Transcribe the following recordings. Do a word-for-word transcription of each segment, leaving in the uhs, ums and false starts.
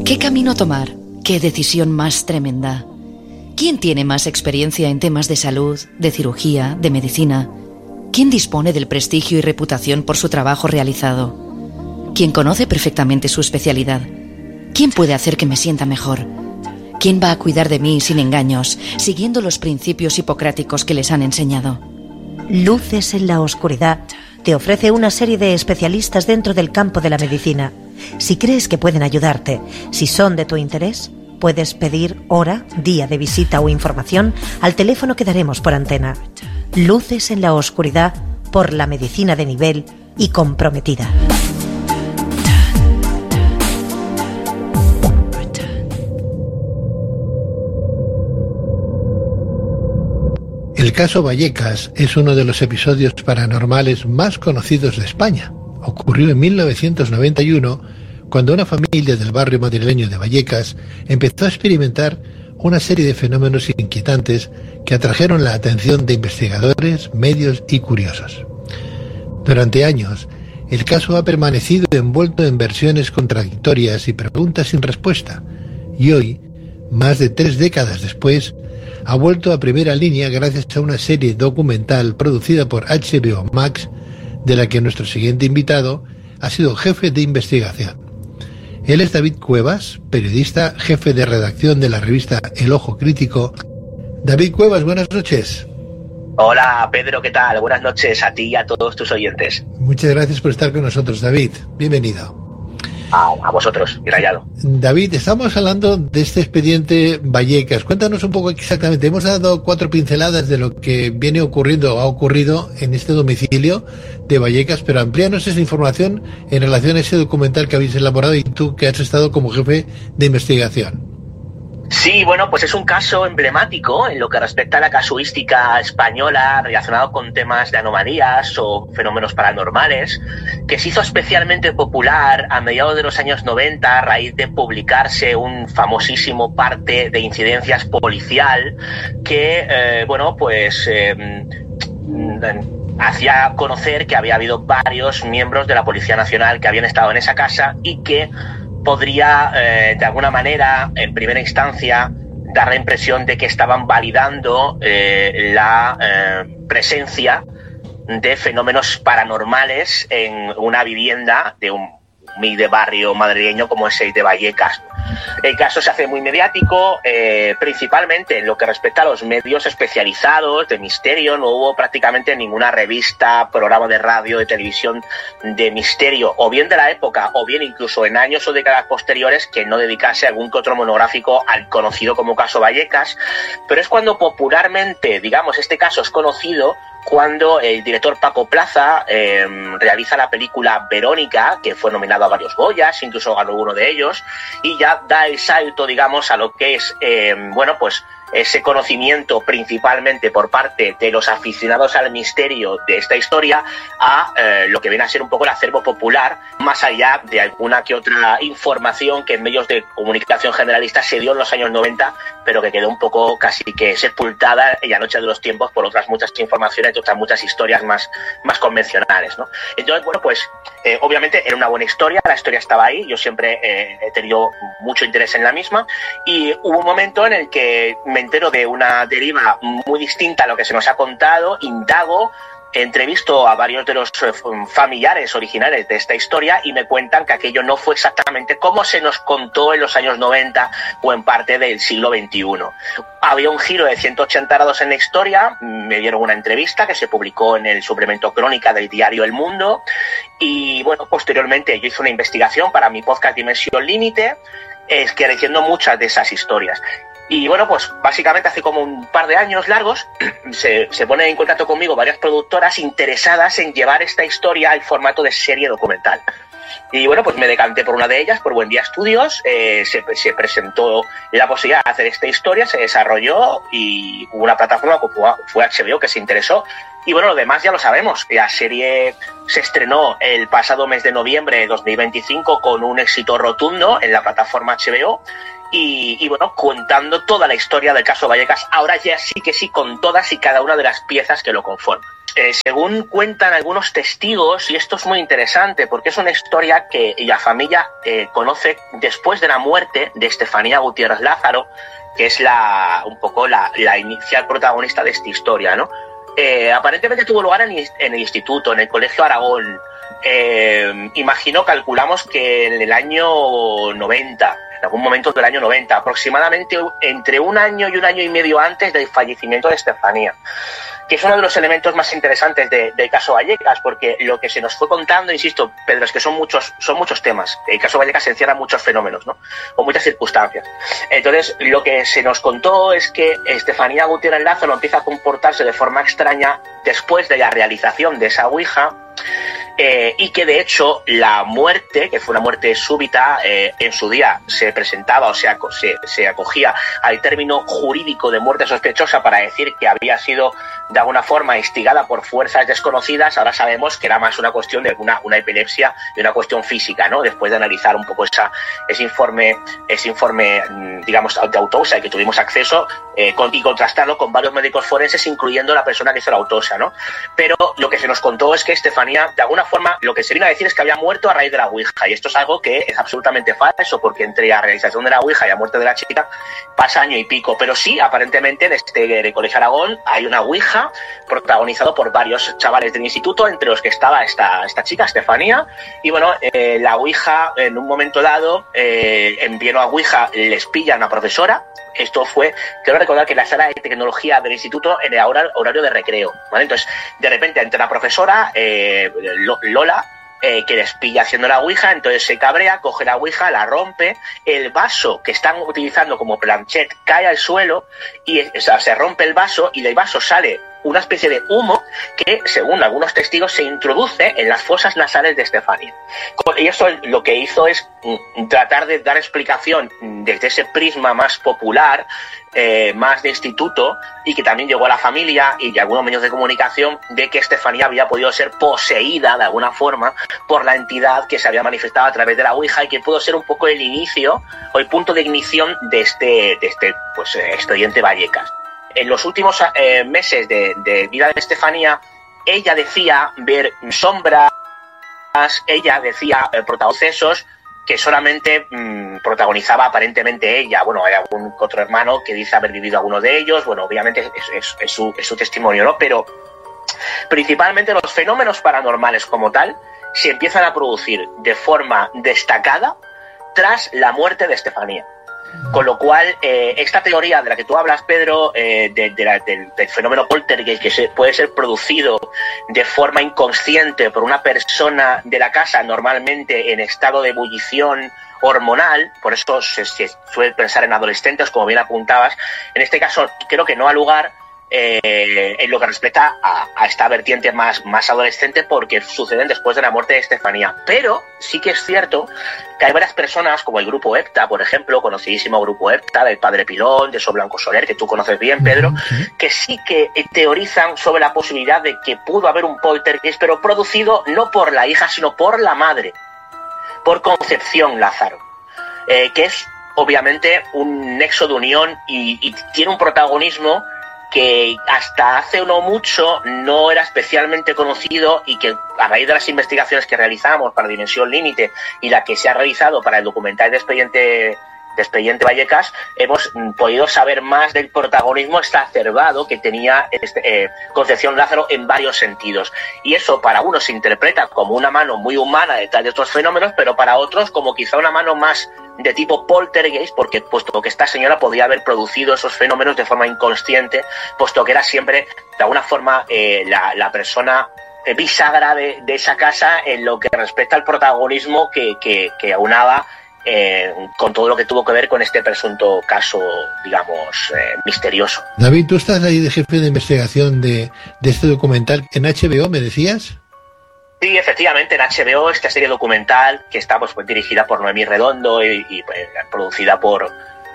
¿Qué camino tomar? ¿Qué decisión más tremenda? ¿Quién tiene más experiencia en temas de salud, de cirugía, de medicina? ¿Quién dispone del prestigio y reputación por su trabajo realizado? ¿Quién conoce perfectamente su especialidad? ¿Quién puede hacer que me sienta mejor? ¿Quién va a cuidar de mí sin engaños, siguiendo los principios hipocráticos que les han enseñado? Luces en la oscuridad te ofrece una serie de especialistas dentro del campo de la medicina. Si crees que pueden ayudarte, si son de tu interés, puedes pedir hora, día de visita o información al teléfono que daremos por antena. Luces en la oscuridad por la medicina de nivel y comprometida. El caso Vallecas es uno de los episodios paranormales más conocidos de España. Ocurrió en mil novecientos noventa y uno, cuando una familia del barrio madrileño de Vallecas empezó a experimentar una serie de fenómenos inquietantes que atrajeron la atención de investigadores, medios y curiosos. Durante años, el caso ha permanecido envuelto en versiones contradictorias y preguntas sin respuesta, y hoy, más de tres décadas después, ha vuelto a primera línea gracias a una serie documental producida por H B O Max, de la que nuestro siguiente invitado ha sido jefe de investigación. Él es David Cuevas, periodista, jefe de redacción de la revista El Ojo Crítico. David Cuevas, buenas noches. Hola Pedro, ¿qué tal? Buenas noches a ti y a todos tus oyentes. Muchas gracias por estar con nosotros, David. Bienvenido. A, a vosotros, y rayado. David, estamos hablando de este expediente Vallecas. Cuéntanos un poco exactamente. Hemos dado cuatro pinceladas de lo que viene ocurriendo o ha ocurrido en este domicilio de Vallecas, pero amplíanos esa información en relación a ese documental que habéis elaborado y tú que has estado como jefe de investigación. Sí, bueno, pues es un caso emblemático en lo que respecta a la casuística española relacionado con temas de anomalías o fenómenos paranormales, que se hizo especialmente popular a mediados de los años noventa a raíz de publicarse un famosísimo parte de incidencias policial que, eh, bueno, pues eh, hacía conocer que había habido varios miembros de la Policía Nacional que habían estado en esa casa y que podría, eh, de alguna manera, en primera instancia, dar la impresión de que estaban validando eh, la eh, presencia de fenómenos paranormales en una vivienda de un humilde barrio madrileño como es el de Vallecas. El caso se hace muy mediático, eh, principalmente en lo que respecta a los medios especializados de misterio. No hubo prácticamente ninguna revista, programa de radio, de televisión de misterio, o bien de la época, o bien incluso en años o décadas posteriores, que no dedicase algún que otro monográfico al conocido como caso Vallecas. Pero es cuando popularmente, digamos, este caso es conocido cuando el director Paco Plaza eh, realiza la película Verónica, que fue nominado a varios Goyas, incluso ganó uno de ellos, y ya da el salto, digamos, a lo que es, eh, bueno, pues ese conocimiento principalmente por parte de los aficionados al misterio de esta historia a eh, lo que viene a ser un poco el acervo popular, más allá de alguna que otra información que en medios de comunicación generalistas se dio en los años noventa, pero que quedó un poco casi que sepultada en la noche de los tiempos por otras muchas informaciones y otras muchas historias más, más convencionales, ¿no? Entonces, bueno, pues eh, obviamente era una buena historia, la historia estaba ahí, yo siempre eh, he tenido mucho interés en la misma, y hubo un momento en el que me entero de una deriva muy distinta a lo que se nos ha contado, indago, entrevisto a varios de los familiares originales de esta historia y me cuentan que aquello no fue exactamente como se nos contó en los años noventa o en parte del siglo veintiuno. Había un giro de ciento ochenta grados en la historia, me dieron una entrevista que se publicó en el suplemento Crónica del diario El Mundo y, bueno, posteriormente yo hice una investigación para mi podcast Dimensión Límite, esclareciendo muchas de esas historias. Y bueno, pues básicamente hace como un par de años largos se, se ponen en contacto conmigo varias productoras interesadas en llevar esta historia al formato de serie documental. Y bueno, pues me decanté por una de ellas, por Buen Día Estudios, eh, se, se presentó la posibilidad de hacer esta historia, se desarrolló y hubo una plataforma que fue, fue H B O que se interesó. Y bueno, lo demás ya lo sabemos, la serie se estrenó el pasado mes de noviembre de dos mil veinticinco con un éxito rotundo en la plataforma H B O. Y, y bueno, contando toda la historia del caso Vallecas, ahora ya sí que sí con todas y cada una de las piezas que lo conforman. eh, según cuentan algunos testigos, y esto es muy interesante porque es una historia que la familia eh, conoce después de la muerte de Estefanía Gutiérrez Lázaro, que es la un poco la, la inicial protagonista de esta historia, ¿no? Eh, aparentemente tuvo lugar en, en el instituto, en el Colegio Aragón. Eh, imagino, calculamos que en el año noventa, en algún momento del año noventa, aproximadamente entre un año y un año y medio antes del fallecimiento de Estefanía, que es uno de los elementos más interesantes de, del caso Vallecas, porque lo que se nos fue contando, insisto, Pedro, es que son muchos, son muchos temas. El caso Vallecas encierra muchos fenómenos, ¿no? O muchas circunstancias. Entonces, lo que se nos contó es que Estefanía Gutiérrez Lázaro empieza a comportarse de forma extraña después de la realización de esa ouija, eh, y que de hecho la muerte, que fue una muerte súbita, eh, en su día se presentaba o sea, se, se acogía al término jurídico de muerte sospechosa para decir que había sido de alguna forma instigada por fuerzas desconocidas. Ahora sabemos que era más una cuestión de una, una epilepsia y una cuestión física, ¿no? Después de analizar un poco esa, ese informe, ese informe, digamos, de autopsia al que tuvimos acceso, eh, con, y contrastarlo con varios médicos forenses, incluyendo la persona que hizo la autopsia, ¿no? Pero lo que se nos contó es que Estefanía, de alguna forma, lo que se vino a decir es que había muerto a raíz de la ouija, y esto es algo que es absolutamente falso, porque entre la realización de la ouija y la muerte de la chica pasa año y pico. Pero sí, aparentemente en este Colegio Aragón hay una ouija protagonizado por varios chavales del instituto, entre los que estaba esta, esta chica, Estefanía, y bueno, eh, la ouija en un momento dado, eh, en pleno a ouija les pilla a una profesora. Esto fue, quiero recordar que en la sala de tecnología del instituto, en el horario de recreo, ¿vale? Entonces, de repente entra la profesora, eh, Lola, eh, que les pilla haciendo la ouija, entonces se cabrea, coge la ouija, la rompe, el vaso que están utilizando como planchet cae al suelo, y o sea, se rompe el vaso, y del vaso sale una especie de humo que, según algunos testigos, se introduce en las fosas nasales de Estefanía. Y eso lo que hizo es tratar de dar explicación desde ese prisma más popular, eh, más de instituto, y que también llegó a la familia y de algunos medios de comunicación, de que Estefanía había podido ser poseída de alguna forma por la entidad que se había manifestado a través de la ouija, y que pudo ser un poco el inicio o el punto de ignición de este, de este pues, expediente Vallecas. En los últimos eh, meses de, de vida de Estefanía, ella decía ver sombras, ella decía eh, procesos que solamente mmm, protagonizaba aparentemente ella. Bueno, hay algún otro hermano que dice haber vivido alguno de ellos. Bueno, obviamente es, es, es, su, es su testimonio, ¿no? Pero principalmente los fenómenos paranormales como tal se empiezan a producir de forma destacada tras la muerte de Estefanía. Con lo cual, eh, esta teoría de la que tú hablas, Pedro, eh, de, de la, del, del fenómeno poltergeist, que se, puede ser producido de forma inconsciente por una persona de la casa, normalmente en estado de ebullición hormonal, por eso se, se suele pensar en adolescentes, como bien apuntabas. En este caso, creo que no ha lugar eh, en lo que respecta a, a esta vertiente más, más adolescente, porque suceden después de la muerte de Estefanía. Pero sí que es cierto que hay varias personas, como el grupo EPTA, por ejemplo, conocidísimo grupo EPTA, del padre Pilón, de So Blanco Soler, que tú conoces bien, Pedro, que sí que teorizan sobre la posibilidad de que pudo haber un poltergeist, pero producido no por la hija, sino por la madre, por Concepción Lázaro, eh, que es obviamente un nexo de unión y, y tiene un protagonismo que hasta hace no mucho no era especialmente conocido, y que a raíz de las investigaciones que realizamos para Dimensión Límite y la que se ha realizado para el documental de Expediente, de Expediente Vallecas, hemos podido saber más del protagonismo exacerbado que tenía este, eh, Concepción Lázaro en varios sentidos. Y eso para unos se interpreta como una mano muy humana detrás de estos fenómenos, pero para otros como quizá una mano más de tipo poltergeist, porque puesto que esta señora podía haber producido esos fenómenos de forma inconsciente, puesto que era siempre de alguna forma eh, la, la persona eh, bisagra de, de esa casa en lo que respecta al protagonismo que, que, que aunaba eh, con todo lo que tuvo que ver con este presunto caso, digamos, eh, misterioso. David, tú estás ahí de jefe de investigación de, de este documental en H B O, ¿me decías? Sí, efectivamente, en H B O, esta serie documental que está pues, pues dirigida por Noemí Redondo y, y pues, producida por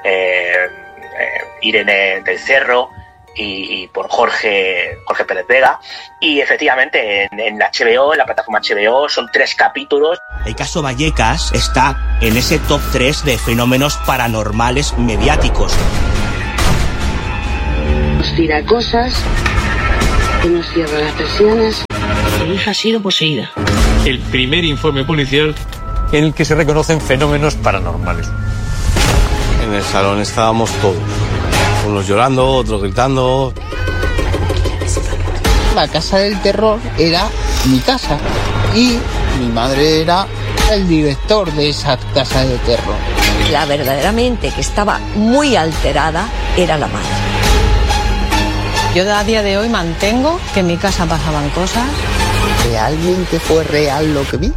eh, eh, Irene del Cerro y, y por Jorge Jorge Pérez Vega. Y efectivamente, en, en H B O, en la plataforma H B O, son tres capítulos. El caso Vallecas está en ese top tres de fenómenos paranormales mediáticos. Tira cosas que no cierra las persianas. Mi hija ha sido poseída. El primer informe policial en el que se reconocen fenómenos paranormales. En el salón estábamos todos, unos llorando, otros gritando. La casa del terror era mi casa y mi madre era el director de esa casa de terror. La verdaderamente que estaba muy alterada era la madre. Yo a día de hoy mantengo que en mi casa pasaban cosas. ¿Realmente fue real lo que vi?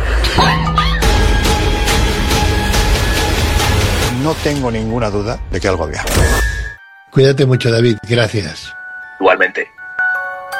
No tengo ninguna duda de que algo había. Cuídate mucho, David. Gracias. Igualmente.